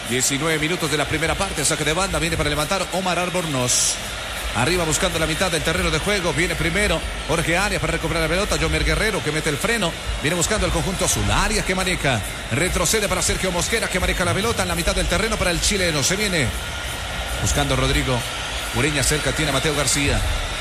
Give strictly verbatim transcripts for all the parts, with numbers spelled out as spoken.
diecinueve minutos de la primera parte. Saque de banda. Viene para levantar Omar Albornoz. Arriba buscando la mitad del terreno de juego. Viene primero Jorge Arias para recuperar la pelota. Jomer Guerrero que mete el freno. Viene buscando el conjunto azul. Arias que maneja. Retrocede para Sergio Mosquera que maneja la pelota en la mitad del terreno para el chileno. Se viene buscando Rodrigo Ureña. Cerca tiene a Mateo García.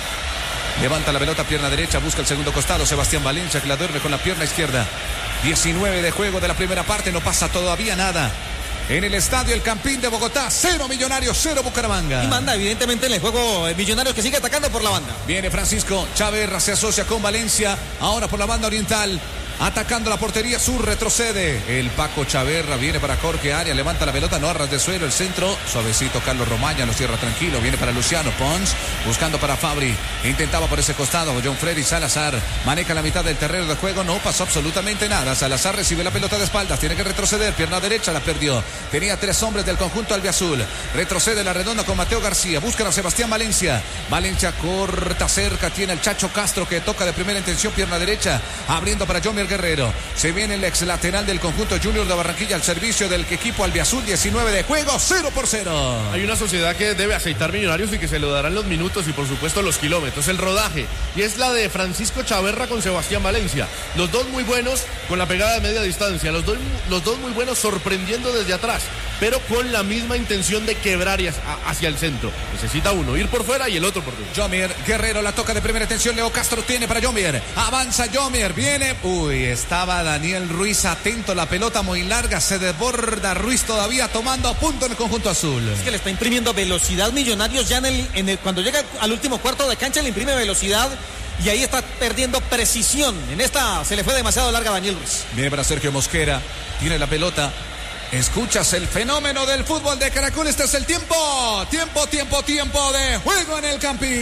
Levanta la pelota, pierna derecha. Busca el segundo costado. Sebastián Valencia que la duerme con la pierna izquierda. diecinueve de juego de la primera parte. No pasa todavía nada. En el estadio El Campín de Bogotá, cero Millonarios, cero Bucaramanga. Y manda evidentemente en el juego el Millonarios que sigue atacando por la banda. Viene Francisco Chaverra, se asocia con Valencia, ahora por la banda oriental. Atacando la portería sur, retrocede el Paco Chaverra, viene para Jorge Arias, levanta la pelota, no arras de suelo, el centro, suavecito Carlos Romaña, lo cierra tranquilo, viene para Luciano Pons, buscando para Fabri, intentaba por ese costado, John Freddy Salazar, maneja la mitad del terreno de juego, no pasó absolutamente nada, Salazar recibe la pelota de espaldas, tiene que retroceder, pierna derecha, la perdió, tenía tres hombres del conjunto albiazul, retrocede la redonda con Mateo García, busca a Sebastián Valencia, Valencia corta cerca, tiene el Chacho Castro que toca de primera intención, pierna derecha, abriendo para Jomer Guerrero. Se viene el ex lateral del conjunto Junior de Barranquilla al servicio del equipo albiazul. diecinueve de juego, cero por cero. Hay una sociedad que debe aceitar Millonarios y que se le darán los minutos y por supuesto los kilómetros, el rodaje. Y es la de Francisco Chaverra con Sebastián Valencia. Los dos muy buenos con la pegada de media distancia. Los dos, los dos muy buenos sorprendiendo desde atrás, pero con la misma intención de quebrar hacia el centro. Necesita uno ir por fuera y el otro por dentro. Jomer Guerrero la toca de primera intención. Leo Castro tiene para Jomer. Avanza Jomer, viene. Uy, estaba Daniel Ruiz atento. La pelota muy larga. Se desborda Ruiz todavía tomando a punto en el conjunto azul. Es que le está imprimiendo velocidad Millonarios ya en el, en el cuando llega al último cuarto de cancha le imprime velocidad. Y ahí está perdiendo precisión. En esta se le fue demasiado larga a Daniel Ruiz. Viene para Sergio Mosquera. Tiene la pelota. Escuchas el fenómeno del fútbol de Caracol. Este es el tiempo. Tiempo, tiempo, tiempo de juego en el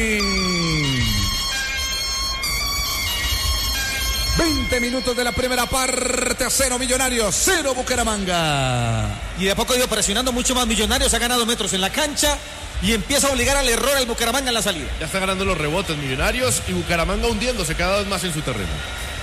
Campín. veinte minutos de la primera parte. Cero Millonarios, cero Bucaramanga. Y de a poco ha ido presionando mucho más Millonarios. Ha ganado metros en la cancha. Y empieza a obligar al error al Bucaramanga en la salida. Ya está ganando los rebotes Millonarios y Bucaramanga hundiéndose cada vez más en su terreno.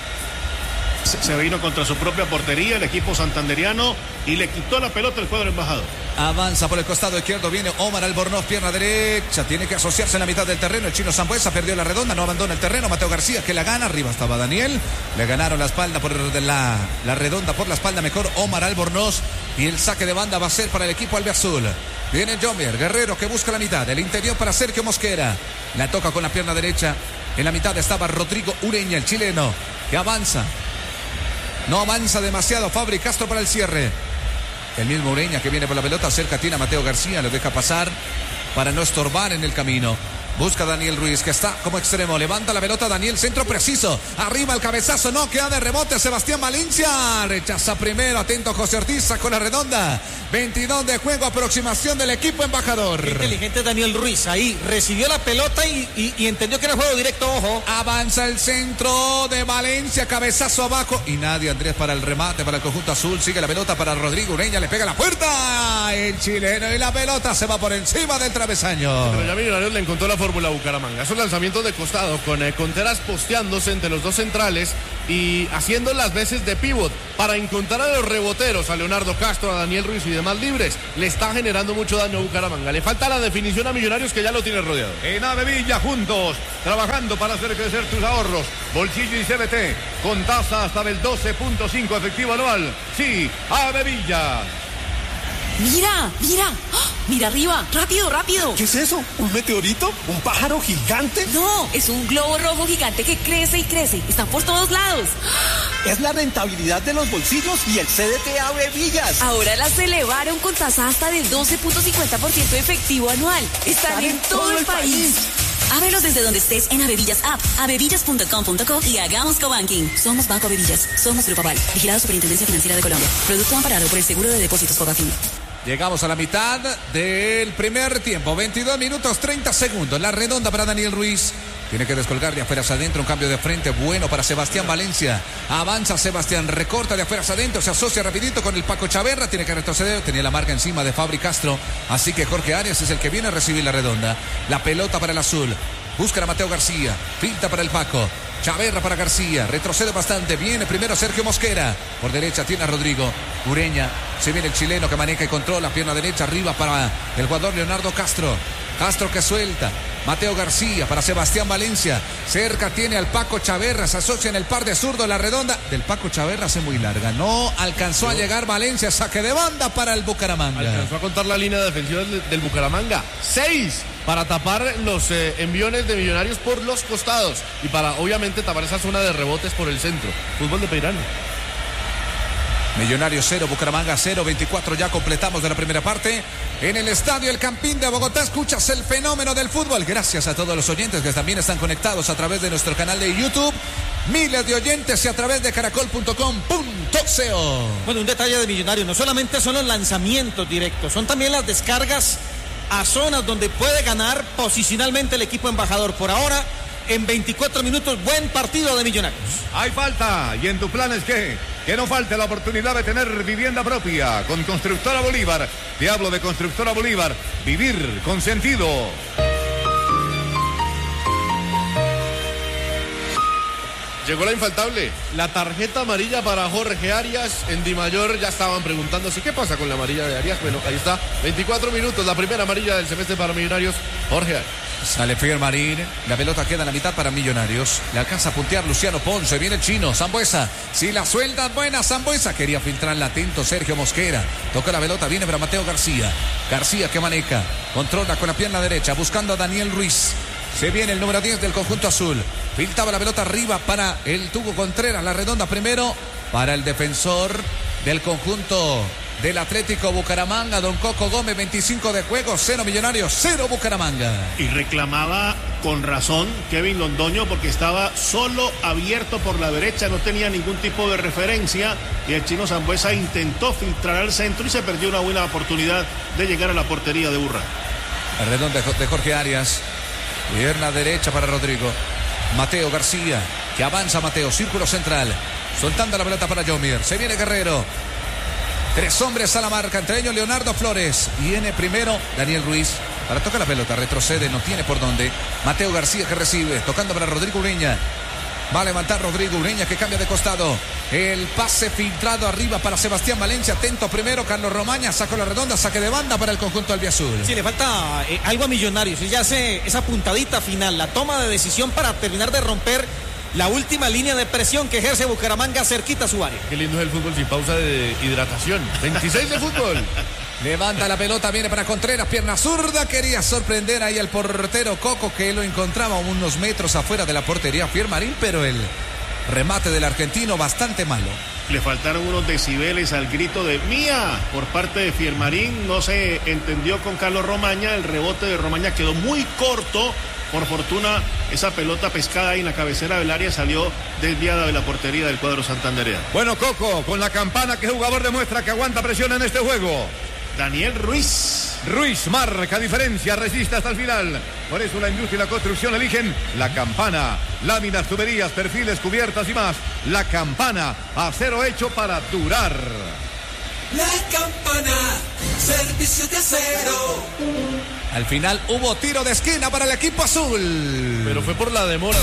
Se vino contra su propia portería el equipo santanderiano y le quitó la pelota el cuadro embajador. Avanza por el costado izquierdo, viene Omar Albornoz, pierna derecha, tiene que asociarse en la mitad del terreno. El chino Sambuesa perdió la redonda, no abandona el terreno. Mateo García que la gana, arriba estaba Daniel. Le ganaron la espalda por la, la redonda por la espalda, mejor Omar Albornoz. Y el saque de banda va a ser para el equipo albiazul. Viene Jomer Guerrero que busca la mitad, el interior para Sergio Mosquera. La toca con la pierna derecha. En la mitad estaba Rodrigo Ureña, el chileno, que avanza. No avanza demasiado Fabri Castro para el cierre. El mismo Ureña que viene por la pelota. Cerca tiene a Mateo García. Lo deja pasar para no estorbar en el camino. Busca a Daniel Ruiz que está como extremo. Levanta la pelota Daniel. Centro preciso. Arriba el cabezazo. No queda de rebote Sebastián Valencia. Rechaza primero. Atento José Ortiz. Con la redonda. veintidós de juego. Aproximación del equipo embajador. Qué inteligente Daniel Ruiz. Ahí recibió la pelota y, y, y entendió que era juego directo. Ojo. Avanza el centro de Valencia. Cabezazo abajo. Y nadie Andrés para el remate para el conjunto azul. Sigue la pelota para Rodrigo Ureña. Le pega la puerta. El chileno y la pelota se va por encima del travesaño. Pero ya Millonarios le encontró la fórmula a Bucaramanga. Esos lanzamientos de costado con eh, Conteras posteándose entre los dos centrales y haciendo las veces de pívot para encontrar a los reboteros, a Leonardo Castro, a Daniel Ruiz y demás libres, le está generando mucho daño a Bucaramanga. Le falta la definición a Millonarios que ya lo tiene rodeado. En Avevilla juntos, trabajando para hacer crecer tus ahorros. Bolsillo y C B T, con tasa hasta del doce punto cinco efectivo anual. Sí, Avevilla. Mira, mira, ¡oh! Mira arriba, rápido, rápido. ¿Qué es eso? ¿Un meteorito? ¿Un pájaro gigante? No, es un globo rojo gigante que crece y crece. Están por todos lados. Es la rentabilidad de los bolsillos y el C D T Avevillas. Ahora las elevaron con tasa hasta del doce punto cincuenta por ciento efectivo anual. Están, Están en, en todo, todo el país. país. Ábrelos desde donde estés en Avevillas App, avevillas punto com punto co y hagamos cobanking. Somos Banco Avevillas, somos Grupo Aval, vigilado Superintendencia Financiera de Colombia. Producto amparado por el Seguro de Depósitos Cobafin. Llegamos a la mitad del primer tiempo, veintidós minutos treinta segundos. La redonda para Daniel Ruiz. Tiene que descolgar de afuera hacia adentro, un cambio de frente bueno para Sebastián Valencia. Avanza Sebastián, recorta de afuera hacia adentro, se asocia rapidito con el Paco Chaverra, tiene que retroceder, tenía la marca encima de Fabri Castro, así que Jorge Arias es el que viene a recibir la redonda. La pelota para el azul. Busca a Mateo García, pinta para el Paco. Chaverra para García. Retrocede bastante. Viene primero Sergio Mosquera. Por derecha tiene a Rodrigo Ureña. Se viene el chileno que maneja y controla. Pierna derecha arriba para el jugador Leonardo Castro. Castro que suelta. Mateo García para Sebastián Valencia. Cerca tiene al Paco Chaverra. Se asocia en el par de zurdo. La redonda del Paco Chaverra hace muy larga. No alcanzó a llegar Valencia. Saque de banda para el Bucaramanga. Alcanzó a contar la línea defensiva del, del Bucaramanga. Seis para tapar los eh, enviones de Millonarios por los costados. Y para obviamente tapar esa zona de rebotes por el centro. Fútbol de Peirano. Millonarios cero, Bucaramanga cero, veinticuatro ya completamos de la primera parte. En el estadio El Campín de Bogotá escuchas el fenómeno del fútbol. Gracias a todos los oyentes que también están conectados a través de nuestro canal de YouTube. Miles de oyentes y a través de caracol punto com punto co. Bueno, un detalle de Millonarios, no solamente son los lanzamientos directos, son también las descargas a zonas donde puede ganar posicionalmente el equipo embajador. Por ahora, en veinticuatro minutos, buen partido de Millonarios. Hay falta. ¿Y en tu plan es qué? Que no falte la oportunidad de tener vivienda propia con Constructora Bolívar. Te hablo de Constructora Bolívar. Vivir con sentido. Llegó la infaltable, la tarjeta amarilla para Jorge Arias. En Di Mayor ya estaban preguntándose qué pasa con la amarilla de Arias. Bueno, ahí está, veinticuatro minutos, la primera amarilla del semestre para Millonarios, Jorge Arias. Sale Fiermarín, la pelota queda en la mitad para Millonarios. Le alcanza a puntear Luciano Ponce, viene el chino, Sambuesa. Si la suelta, buena Sambuesa. Quería filtrarla atento Sergio Mosquera. Toca la pelota, viene para Mateo García. García que maneja, controla con la pierna derecha, buscando a Daniel Ruiz. Se viene el número diez del conjunto azul. Filtraba la pelota arriba para el Tuco Contreras. La redonda primero para el defensor del conjunto del Atlético Bucaramanga, don Coco Gómez. Veinticinco de juego, cero Millonarios, cero Bucaramanga. Y reclamaba con razón Kevin Londoño porque estaba solo abierto por la derecha, no tenía ningún tipo de referencia y el chino Sambuesa intentó filtrar al centro y se perdió una buena oportunidad de llegar a la portería de Urra. La redonda de Jorge Arias. Pierna derecha para Rodrigo. Mateo García, que avanza Mateo, círculo central. Soltando la pelota para Yomir. Se viene Guerrero. Tres hombres a la marca, entre ellos Leonardo Flores. Viene primero Daniel Ruiz. Para tocar la pelota, retrocede, no tiene por dónde. Mateo García que recibe, tocando para Rodrigo Ureña. Va a levantar Rodrigo Ureña que cambia de costado. El pase filtrado arriba para Sebastián Valencia. Atento primero Carlos Romaña. Sacó la redonda, saque de banda para el conjunto albiazul. Sí, le falta eh, algo a Millonarios. Él ya hace esa puntadita final, la toma de decisión para terminar de romper la última línea de presión que ejerce Bucaramanga cerquita a su área. Qué lindo es el fútbol sin pausa de hidratación. veintiséis de fútbol. Levanta la pelota, viene para Contreras, pierna zurda, quería sorprender ahí al portero Coco que lo encontraba unos metros afuera de la portería Fiermarín, pero el remate del argentino bastante malo. Le faltaron unos decibeles al grito de Mía por parte de Fiermarín, no se entendió con Carlos Romaña, el rebote de Romaña quedó muy corto. Por fortuna, esa pelota pescada ahí en la cabecera del área salió desviada de la portería del cuadro santandereano. Bueno, Coco, con la campana, ¿qué jugador demuestra que aguanta presión en este juego? Daniel Ruiz. Ruiz marca diferencia, resiste hasta el final. Por eso la industria y la construcción eligen la campana. Láminas, tuberías, perfiles, cubiertas y más. La campana, acero hecho para durar. La campana, servicio de acero. Al final hubo tiro de esquina para el equipo azul. Pero fue por la demora de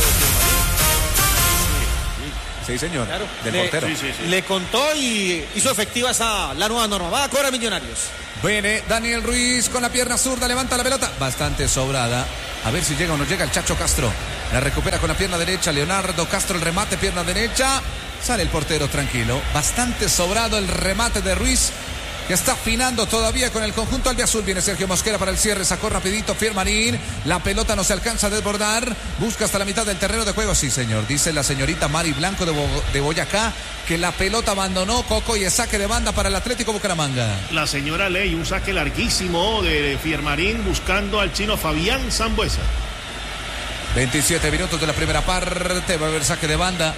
Sí, señor, claro. del le, portero. Sí, sí, sí. Le contó y hizo efectiva esa la nueva norma. Va a cobrar Millonarios. Viene Daniel Ruiz con la pierna zurda, levanta la pelota. Bastante sobrada. A ver si llega o no llega el Chacho Castro. La recupera con la pierna derecha. Leonardo Castro, el remate, pierna derecha. Sale el portero tranquilo. Bastante sobrado el remate de Ruiz, que está afinando todavía con el conjunto albiazul. Viene Sergio Mosquera para el cierre, sacó rapidito Fiermarín, la pelota no se alcanza a desbordar, busca hasta la mitad del terreno de juego. Sí, señor, dice la señorita Mari Blanco de, Bo de Boyacá que la pelota abandonó Coco y es saque de banda para el Atlético Bucaramanga. La señora Ley, un saque larguísimo de Fiermarín buscando al chino Fabián Sambuesa. veintisiete minutos de la primera parte, va a haber saque de banda.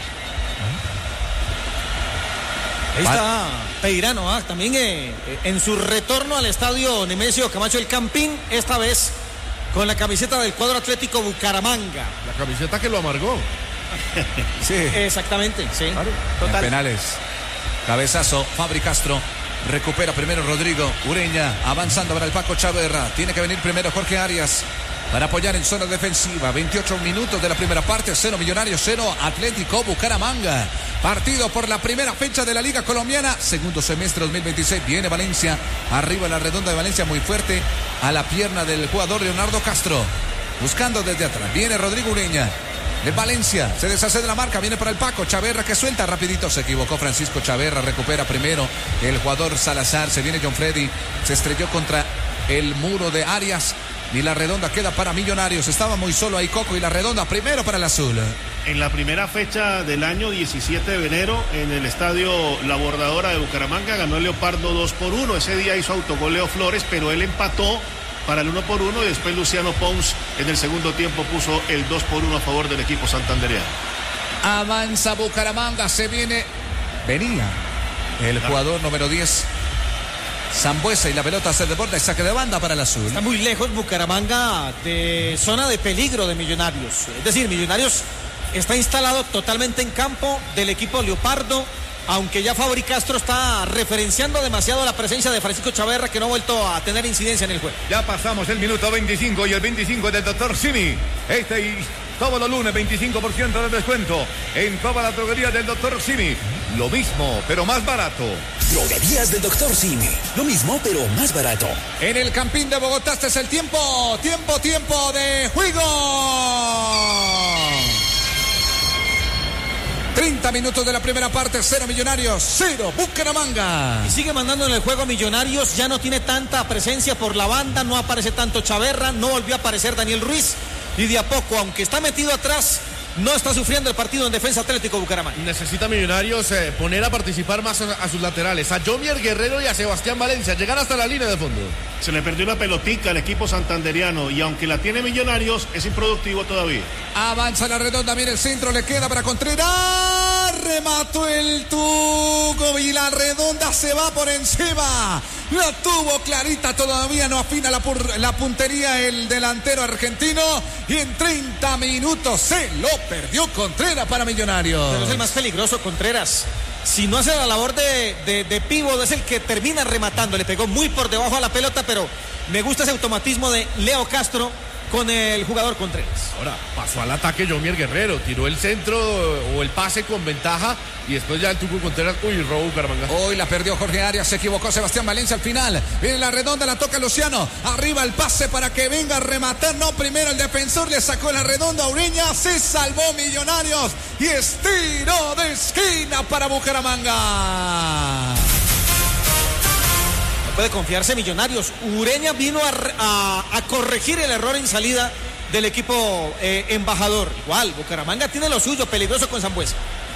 Ahí está Peirano, ¿ah? También eh, en su retorno al estadio Nemesio Camacho El Campín, esta vez con la camiseta del cuadro Atlético Bucaramanga. La camiseta que lo amargó. Sí. Exactamente, sí. Claro. Total. En penales. Cabezazo, Fabri Castro. Recupera primero Rodrigo Ureña, avanzando para el Paco Chaverra. Tiene que venir primero Jorge Arias. para apoyar en zona defensiva. veintiocho minutos de la primera parte, cero Millonarios, cero Atlético Bucaramanga. Partido por la primera fecha de la Liga Colombiana, segundo semestre dos mil veintiséis. Viene Valencia, arriba en la redonda de Valencia, muy fuerte a la pierna del jugador Leonardo Castro. Buscando desde atrás, viene Rodrigo Ureña. De Valencia, se deshace de la marca, viene para el Paco, Chaverra que suelta rapidito, se equivocó Francisco Chaverra, recupera primero el jugador Salazar, se viene John Freddy, se estrelló contra el muro de Arias y la redonda queda para Millonarios, estaba muy solo ahí Coco y la redonda primero para el azul. En la primera fecha del año diecisiete de enero, en el estadio La Bordadora de Bucaramanga, ganó el Leopardo dos por uno, ese día hizo autogol Leo Flores, pero él empató para el uno por uno y después Luciano Pons en el segundo tiempo puso el dos por uno a favor del equipo santandereano. Avanza Bucaramanga, se viene, venía el jugador número diez, Sambuesa, y la pelota se desborda y saque de banda para el azul. Está muy lejos Bucaramanga de zona de peligro de Millonarios. Es decir, Millonarios está instalado totalmente en campo del equipo Leopardo, aunque ya Fabri Castro está referenciando demasiado la presencia de Francisco Chaverra, que no ha vuelto a tener incidencia en el juego. Ya pasamos el minuto veinticinco y el veinticinco del doctor Simi. Este y todos los lunes veinticinco por ciento de descuento en toda la droguería del doctor Simi. Lo mismo, pero más barato. Droguerías del doctor Simi. Lo mismo, pero más barato. En el Campín de Bogotá, este es el tiempo, tiempo, tiempo de juego. treinta minutos de la primera parte, cero Millonarios, cero Bucaramanga. Y sigue mandando en el juego Millonarios, ya no tiene tanta presencia por la banda, no aparece tanto Chaverra, no volvió a aparecer Daniel Ruiz. Y de a poco, aunque está metido atrás, no está sufriendo el partido en defensa Atlético Bucaramanga. Necesita Millonarios eh, poner a participar más a, a sus laterales, a Jomier Guerrero y a Sebastián Valencia, llegar hasta la línea de fondo. Se le perdió una pelotica al equipo santanderiano y aunque la tiene Millonarios, es improductivo todavía. Avanza la redonda, viene el centro, le queda para Contreras, remató el Tuco y la redonda se va por encima. La tuvo clarita, todavía no afina la, la puntería el delantero argentino y en treinta minutos se lo perdió Contreras para Millonarios. Pero es el más peligroso Contreras. Si no hace la labor de, de, de pívot, es el que termina rematando. Le pegó muy por debajo a la pelota, pero me gusta ese automatismo de Leo Castro con el jugador Contreras. Ahora pasó al ataque Jomier Guerrero, tiró el centro o el pase con ventaja y después ya el Tuco Contreras, uy, robó Bucaramanga. Hoy la perdió Jorge Arias, se equivocó Sebastián Valencia al final. Viene la redonda, la toca Luciano, arriba el pase para que venga a rematar, no, primero el defensor le sacó la redonda a Ureña, se salvó Millonarios y es tiro de esquina para Bucaramanga. Puede confiarse Millonarios. Ureña vino a, a, a corregir el error en salida del equipo eh, embajador. Igual, Bucaramanga tiene lo suyo, peligroso con Sambuesa.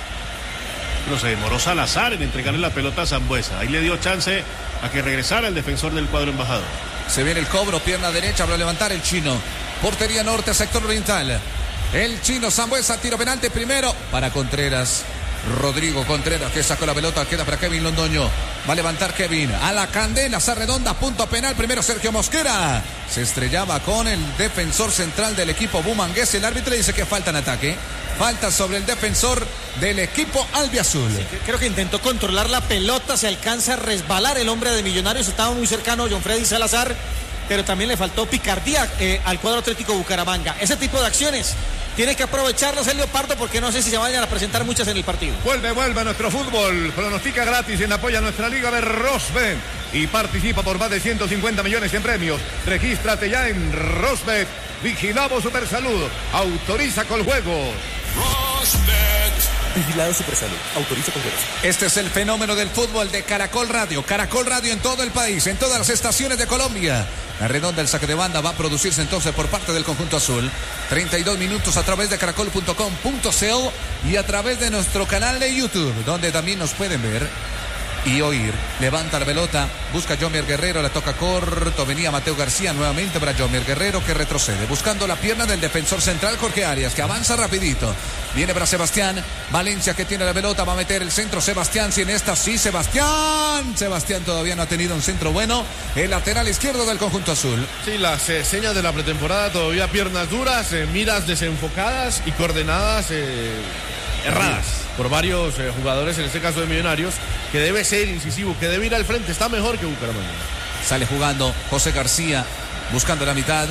Pero se demoró Salazar en entregarle la pelota a Sambuesa. Ahí le dio chance a que regresara el defensor del cuadro embajador. Se viene el cobro, pierna derecha para levantar el chino. Portería norte, sector oriental. El chino Sambuesa, tiro penalti primero para Contreras. Rodrigo Contreras que sacó la pelota, queda para Kevin Londoño. Va a levantar Kevin a la candela, esa redonda, punto penal. Primero Sergio Mosquera. Se estrellaba con el defensor central del equipo bumangués. El árbitro dice que falta en ataque. Falta sobre el defensor del equipo albiazul. Sí, creo que intentó controlar la pelota, se alcanza a resbalar el hombre de Millonarios. Estaba muy cercano John Freddy Salazar, pero también le faltó picardía eh, al cuadro Atlético Bucaramanga. Ese tipo de acciones tiene que aprovecharlas el Leopardo porque no sé si se vayan a presentar muchas en el partido. Vuelve, vuelve a nuestro fútbol. Pronostica gratis en apoyo a nuestra liga de Rosbet y participa por más de ciento cincuenta millones en premios. Regístrate ya en Rosbet. Vigilamos Supersalud. Autoriza con juego. Rosbet. Vigilado Supersalud. Autoriza con juegos. Este es el fenómeno del fútbol de Caracol Radio. Caracol Radio en todo el país, en todas las estaciones de Colombia. La redonda, el saque de banda va a producirse entonces por parte del conjunto azul. treinta y dos minutos a través de caracol punto com punto co y a través de nuestro canal de YouTube, donde también nos pueden ver y oír. Levanta la pelota, busca Jomier Guerrero, la toca corto, venía Mateo García nuevamente para Jomier Guerrero que retrocede, buscando la pierna del defensor central Jorge Arias, que avanza rapidito. Viene para Sebastián Valencia que tiene la pelota, va a meter el centro Sebastián, si en esta sí Sebastián. Sebastián todavía no ha tenido un centro bueno, el lateral izquierdo del conjunto azul. Sí, las eh, señas de la pretemporada, todavía piernas duras, eh, miras desenfocadas y coordenadas eh, erradas por varios eh, jugadores, en este caso de Millonarios, que debe ser incisivo, que debe ir al frente, está mejor que Bucaramanga. Sale jugando José García, buscando la mitad.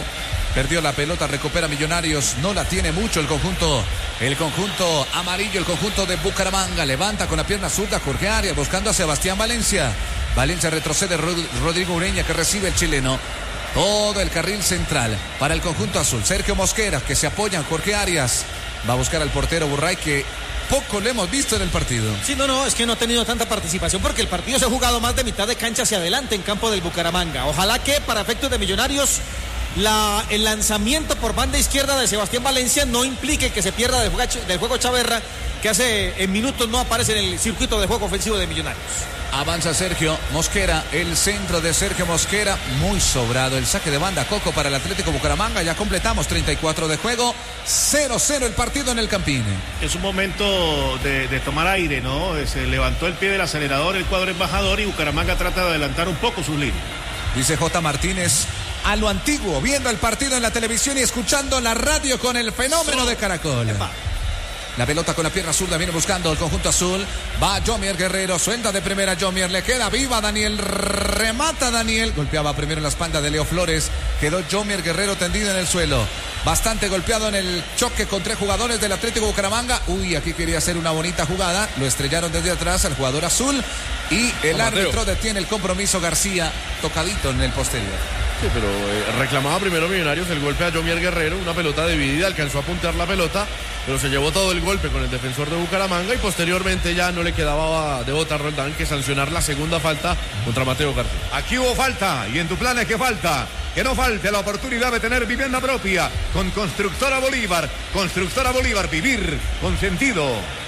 Perdió la pelota, recupera Millonarios, no la tiene mucho el conjunto, el conjunto amarillo, el conjunto de Bucaramanga. Levanta con la pierna zurda Jorge Arias buscando a Sebastián Valencia. Valencia retrocede, Rod Rodrigo Ureña que recibe el chileno. Todo el carril central para el conjunto azul. Sergio Mosquera que se apoya en Jorge Arias. Va a buscar al portero Burray que poco le hemos visto en el partido. Sí, no, no, es que no ha tenido tanta participación porque el partido se ha jugado más de mitad de cancha hacia adelante en campo del Bucaramanga. Ojalá que para efectos de Millonarios la, el lanzamiento por banda izquierda de Sebastián Valencia no implique que se pierda del juego, del juego Chaverra, que hace en minutos no aparece en el circuito de juego ofensivo de Millonarios. Avanza Sergio Mosquera, el centro de Sergio Mosquera, muy sobrado. El saque de banda Coco para el Atlético Bucaramanga. Ya completamos treinta y cuatro de juego, cero cero el partido en el Campín. Es un momento de, de tomar aire, ¿no? Se levantó el pie del acelerador el cuadro embajador y Bucaramanga trata de adelantar un poco sus líneas. Dice J. Martínez, a lo antiguo, viendo el partido en la televisión y escuchando la radio con el fenómeno de Caracol. Epa. La pelota con la pierna zurda viene buscando el conjunto azul. Va Jomier Guerrero, suelta de primera Jomier, le queda viva Daniel, remata Daniel. Golpeaba primero en la espalda de Leo Flores. Quedó Jomier Guerrero tendido en el suelo. Bastante golpeado en el choque con tres jugadores del Atlético Bucaramanga. Uy, aquí quería hacer una bonita jugada. Lo estrellaron desde atrás al jugador azul. Y el árbitro detiene el compromiso. García tocadito en el posterior. Sí, pero eh, reclamaba primero Millonarios el golpe a Jomier Guerrero, una pelota dividida, alcanzó a puntear la pelota, pero se llevó todo el golpe con el defensor de Bucaramanga y posteriormente ya no le quedaba de Bota Roldán que sancionar la segunda falta contra Mateo García. Aquí hubo falta y en tu plan es que falta. Que no falte la oportunidad de tener vivienda propia con Constructora Bolívar. Constructora Bolívar, vivir con sentido.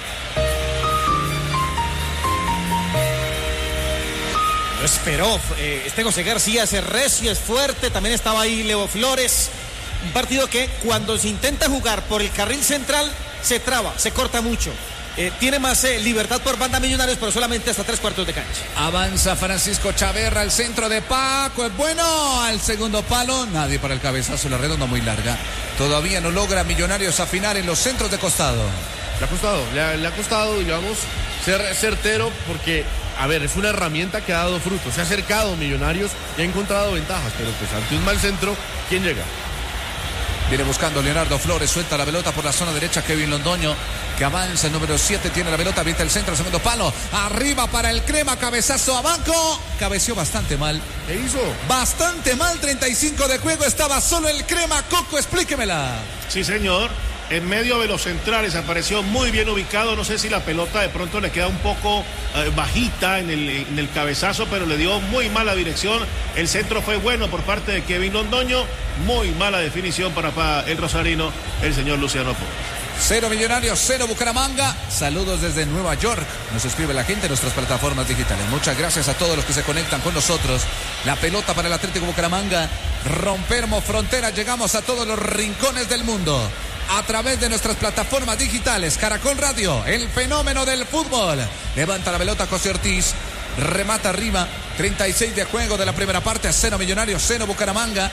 Esperó, eh, este José García es recio, es fuerte, también estaba ahí Leo Flores. Un partido que cuando se intenta jugar por el carril central se traba, se corta mucho. Eh, tiene más eh, libertad por banda Millonarios, pero solamente hasta tres cuartos de cancha. Avanza Francisco Chaverra, al centro de Paco, es bueno, al segundo palo, nadie para el cabezazo, la redonda muy larga. Todavía no logra Millonarios afinar en los centros de costado. Le ha costado, le ha, le ha costado, digamos, ser certero porque... A ver, es una herramienta que ha dado fruto. Se ha acercado Millonarios y ha encontrado ventajas, pero pues ante un mal centro, ¿quién llega? Viene buscando Leonardo Flores, suelta la pelota por la zona derecha, Kevin Londoño, que avanza, el número siete tiene la pelota, avienta el centro, segundo palo, arriba para el Crema, cabezazo a banco, cabeció bastante mal. ¿Qué hizo? Bastante mal, treinta y cinco de juego, estaba solo el Crema. Coco, explíquemela. Sí, señor. En medio de los centrales apareció muy bien ubicado. No sé si la pelota de pronto le queda un poco eh, bajita en el, en el cabezazo, pero le dio muy mala dirección. El centro fue bueno por parte de Kevin Londoño. Muy mala definición para, para el rosarino, el señor Luciano Flores. Cero Millonarios, cero Bucaramanga. Saludos desde Nueva York. Nos escribe la gente en nuestras plataformas digitales. Muchas gracias a todos los que se conectan con nosotros. La pelota para el Atlético Bucaramanga. Rompemos fronteras, llegamos a todos los rincones del mundo. A través de nuestras plataformas digitales. Caracol Radio, el fenómeno del fútbol. Levanta la pelota José Ortiz. Remata arriba. treinta y seis de juego de la primera parte. A cero Millonarios, cero Bucaramanga.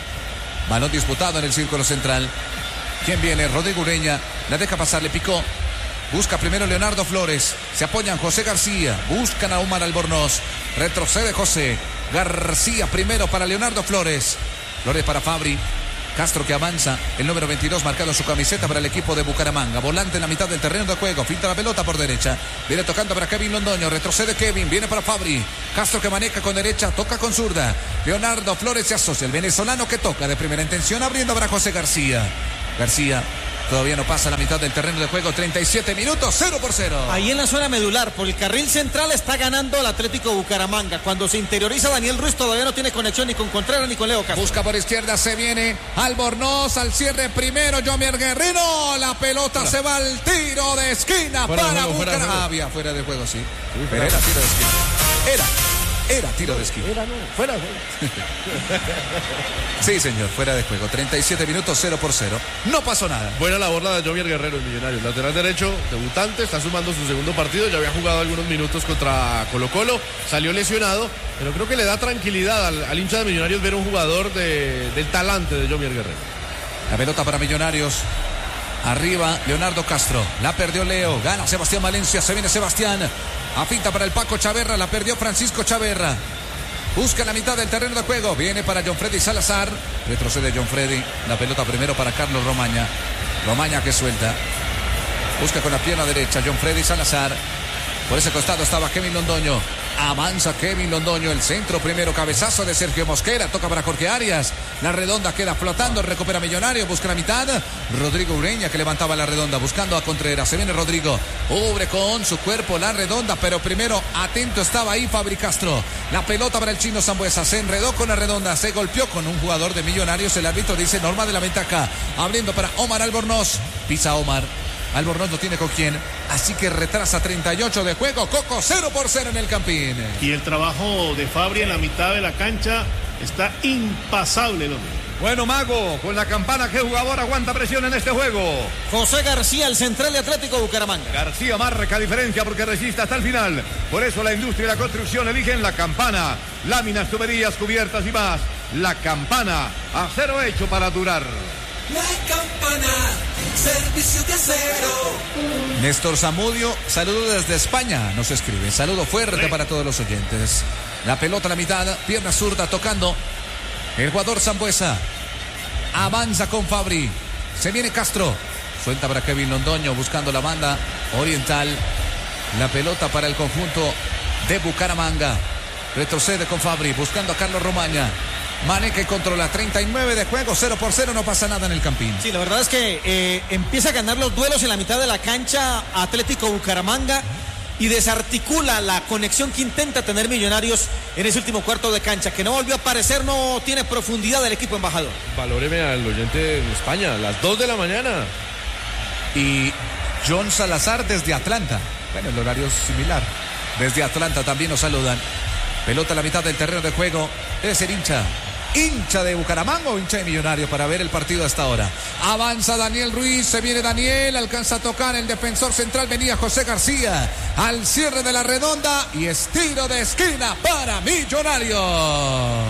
Balón disputado en el círculo central. ¿Quién viene? Rodrigo Ureña. La deja pasar, le picó. Busca primero Leonardo Flores. Se apoyan José García. Buscan a Omar Albornoz. Retrocede José García primero para Leonardo Flores. Flores para Fabri. Castro que avanza, el número veintidós marcado su camiseta para el equipo de Bucaramanga. Volante en la mitad del terreno de juego, finta la pelota por derecha. Viene tocando para Kevin Londoño, retrocede Kevin, viene para Fabri. Castro que maneja con derecha, toca con zurda. Leonardo Flores se asocia, el venezolano que toca de primera intención, abriendo para José García. García todavía no pasa la mitad del terreno de juego, treinta y siete minutos, cero por cero. Ahí en la zona medular, por el carril central está ganando el Atlético Bucaramanga. Cuando se interioriza Daniel Ruiz todavía no tiene conexión ni con Contreras ni con Leo Castro. Busca por izquierda, se viene Albornoz al cierre primero, Jomier Guerrero. La pelota fuera. Se va al tiro de esquina fuera para Bucaramanga. Había fuera de juego, sí. sí Pero era tiro de esquina. Era. Era tiro de esquina. Era, no, fuera de juego. Sí, señor, fuera de juego. treinta y siete minutos, cero por cero. No pasó nada. Buena labor la de Jomier Guerrero, el Millonarios. Lateral derecho, debutante, está sumando su segundo partido. Ya había jugado algunos minutos contra Colo Colo. Salió lesionado, pero creo que le da tranquilidad al, al hincha de Millonarios ver un jugador de, del talante de Jomier Guerrero. La pelota para Millonarios. Arriba, Leonardo Castro. La perdió Leo. Gana Sebastián Valencia. Se viene Sebastián. Afinta para el Paco Chaverra. La perdió Francisco Chaverra. Busca la mitad del terreno de juego. Viene para John Freddy Salazar. Retrocede John Freddy. La pelota primero para Carlos Romaña. Romaña que suelta. Busca con la pierna derecha John Freddy Salazar. Por ese costado estaba Kevin Londoño. Avanza Kevin Londoño. El centro primero. Cabezazo de Sergio Mosquera. Toca para Jorge Arias. La redonda queda flotando. Recupera Millonario. Busca la mitad. Rodrigo Ureña que levantaba la redonda. Buscando a Contreras. Se viene Rodrigo. Cubre con su cuerpo la redonda. Pero primero atento estaba ahí Fabri Castro. La pelota para el chino Sambuesa. Se enredó con la redonda. Se golpeó con un jugador de Millonarios. El árbitro dice norma de la ventaja. Abriendo para Omar Albornoz. Pisa Omar. Albornoz no tiene con quién, así que retrasa treinta y ocho de juego. Coco cero por cero en el Campín. Y el trabajo de Fabri en la mitad de la cancha está impasable, hombre. Bueno, Mago, con la campana, ¿qué jugador aguanta presión en este juego? José García, el central de Atlético Bucaramanga. García marca diferencia porque resiste hasta el final. Por eso la industria y la construcción eligen la campana. Láminas, tuberías, cubiertas y más. La campana, acero hecho para durar. La campana, servicio de acero. Néstor Zamudio, saludo desde España, nos escribe. Saludo fuerte para todos los oyentes. La pelota a la mitad, pierna zurda tocando. El jugador Sambuesa. Avanza con Fabri. Se viene Castro. Suelta para Kevin Londoño buscando la banda oriental. La pelota para el conjunto de Bucaramanga. Retrocede con Fabri buscando a Carlos Romaña. Mané que controla treinta y nueve de juego, cero por cero, no pasa nada en el Campín. Sí, la verdad es que eh, empieza a ganar los duelos en la mitad de la cancha Atlético Bucaramanga y desarticula la conexión que intenta tener Millonarios en ese último cuarto de cancha, que no volvió a aparecer, no tiene profundidad el equipo embajador. Valóreme al oyente de España, a las dos de la mañana. Y John Salazar desde Atlanta. Bueno, el horario es similar. Desde Atlanta también nos saludan. Pelota a la mitad del terreno de juego. Debe ser hincha. Hincha de Bucaramanga o hincha de Millonario para ver el partido hasta ahora. Avanza Daniel Ruiz, se viene Daniel, alcanza a tocar el defensor central, venía José García al cierre de la redonda y es tiro de esquina para Millonarios.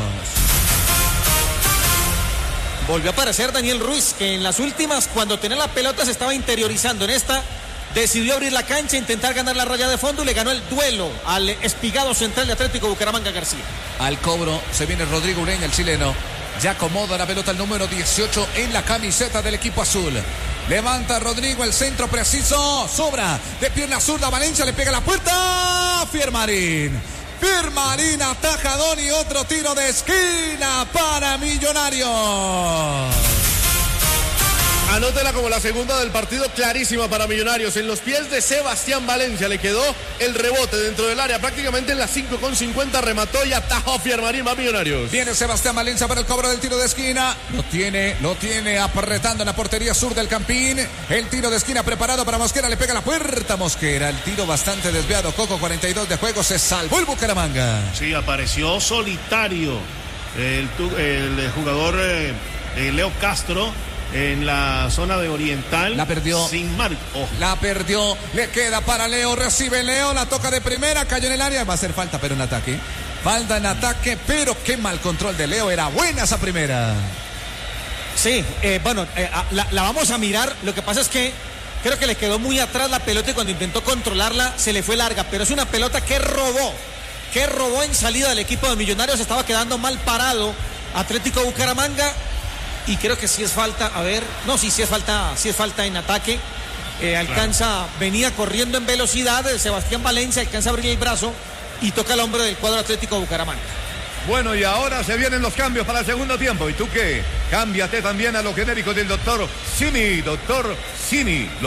Volvió a aparecer Daniel Ruiz, que en las últimas, cuando tenía la pelota, se estaba interiorizando. En esta decidió abrir la cancha, intentar ganar la raya de fondo y le ganó el duelo al espigado central de Atlético Bucaramanga García. Al cobro se viene Rodrigo Ureña, el chileno. Ya acomoda la pelota el número dieciocho en la camiseta del equipo azul. Levanta Rodrigo, el centro preciso. Sobra de pierna zurda. Valencia le pega a la puerta. Fiermarín. Fiermarín atajadón y otro tiro de esquina para Millonarios. Anótela como la segunda del partido, clarísima para Millonarios. En los pies de Sebastián Valencia le quedó el rebote dentro del área. Prácticamente en las cinco con cincuenta remató y atajó Fiermarín, va Millonarios. Viene Sebastián Valencia para el cobro del tiro de esquina. Lo tiene, lo tiene apretando en la portería sur del Campín. El tiro de esquina preparado para Mosquera. Le pega a la puerta Mosquera. El tiro bastante desviado. Coco, cuarenta y dos de juego. Se salvó el Bucaramanga. Sí, apareció solitario el, el jugador eh, Leo Castro en la zona de Oriental. La perdió. Sin marco. Oh. La perdió. Le queda para Leo. Recibe Leo. La toca de primera. Cayó en el área. Va a hacer falta, pero en ataque. Falta en ataque, pero qué mal control de Leo. Era buena esa primera. Sí, eh, bueno, eh, la, la vamos a mirar. Lo que pasa es que creo que le quedó muy atrás la pelota y cuando intentó controlarla se le fue larga. Pero es una pelota que robó. Que robó en salida del equipo de Millonarios. Estaba quedando mal parado Atlético Bucaramanga. Y creo que sí es falta, a ver, no, sí, sí es falta, sí es falta en ataque. Eh, alcanza, claro. Venía corriendo en velocidad, Sebastián Valencia alcanza a abrir el brazo y toca el hombro del cuadro Atlético Bucaramanga. Bueno, y ahora se vienen los cambios para el segundo tiempo. ¿Y tú qué? Cámbiate también a los genéricos del doctor Simi, doctor Simi.